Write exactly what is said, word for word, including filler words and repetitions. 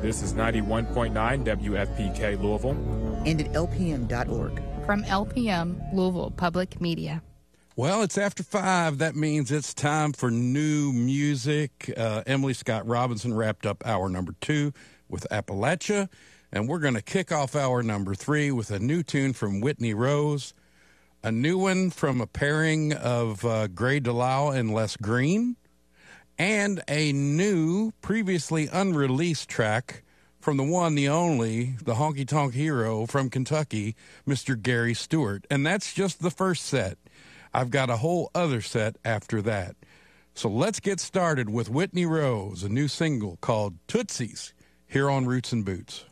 This is ninety-one point nine W F P K Louisville. And at L P M dot org. From L P M, Louisville Public Media. Well, it's after five. That means it's time for new music. Uh, Emily Scott Robinson wrapped up hour number two with Appalachia, and we're going to kick off hour number three with a new tune from Whitney Rose, a new one from a pairing of uh, Gray DeLisle and Les Green, and a new, previously unreleased track from the one, the only, the honky-tonk hero from Kentucky, Mister Gary Stewart. And that's just the first set. I've got a whole other set after that. So let's get started with Whitney Rose, a new single called Tootsies, here on Roots and Boots.